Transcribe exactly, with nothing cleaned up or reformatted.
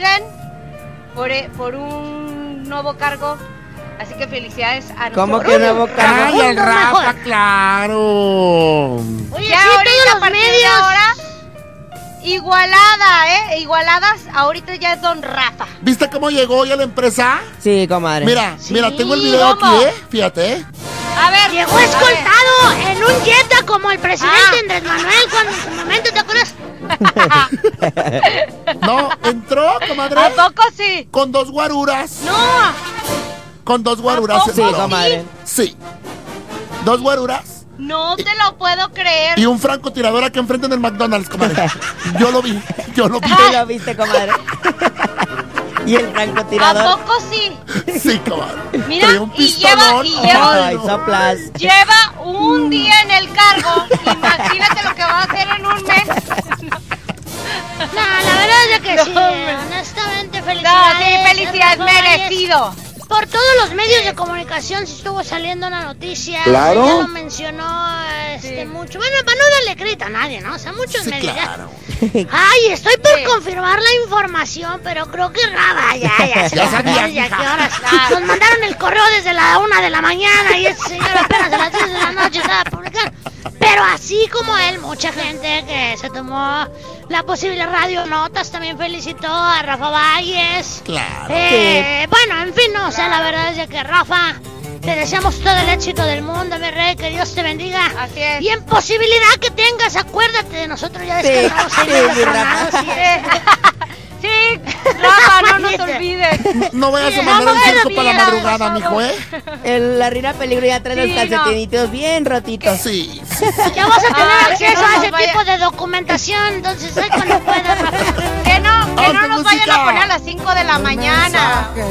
feliciten por, por un nuevo cargo. Así que felicidades a nuestro ¿Cómo que nuevo cargo? ¡Ay, el Rafa, claro! Oye, ya sí, ahorita a partir de ahora, Igualada, ¿eh? Igualadas, ahorita ya es Don Rafa. ¿Viste cómo llegó ya la empresa? Sí, comadre. Mira, sí, mira, tengo el video ¿cómo? aquí, ¿eh? Fíjate, ¿eh? A ver, llegó escoltado ver. en un Jetta como el presidente ah. Andrés Manuel cuando en su momento, ¿te acuerdas? No, entró, comadre. ¿A poco sí? Con dos guaruras. No. Con dos guaruras. Sí, comadre. Sí. Dos guaruras. No te lo puedo creer. Y un francotirador aquí enfrente en el McDonald's, comadre. Yo lo vi, yo lo vi. ¿Tú lo viste, comadre? ¿Y el francotirador? ¿A poco sí? Sí, comadre. Mira, y lleva, y lleva, Ay, soplas. lleva un día en el cargo. Imagínate lo que va a hacer en un mes. No, la verdad es que no, sí, me... honestamente, felicidades. No, sí, felicidades, merecido. Por todos los medios de comunicación se estuvo saliendo una noticia. Claro. Ya lo mencionó este, sí. mucho. Bueno, para no darle crédito a nadie, ¿no? O sea, muchos sí, medios. Claro. Ya... Ay, estoy por sí. confirmar la información, pero creo que nada, ya, ya. Ya sabía, ya, ¿qué horas? Nos mandaron el correo desde la una de la mañana y ese señor apenas a las diez de la noche estaba publicando. Pero así como él, mucha gente que se tomó la posible radio notas también felicitó a Rafa Valles. Claro. Eh, sí. Bueno, en fin, no, o sea, la verdad es que Rafa, te deseamos todo el éxito del mundo, mi rey, que Dios te bendiga. Así es. Y en posibilidad que tengas, acuérdate de nosotros, ya descargamos ahí sí, los Rafa. Sí, Rafa, no nos olvides. No vayas sí, a mandar no, el circo no, para la no, madrugada, no, mijo, ¿eh? El, la Rina Peligro ya trae sí, los calcetinitos no. bien rotitos. Sí, sí, sí. Ya vas a tener Ay, acceso no a ese vaya... tipo de documentación, entonces ahí cuando puedas, Rafa. Que no, que Aunque no nos música. vayan a poner a las cinco de la mañana.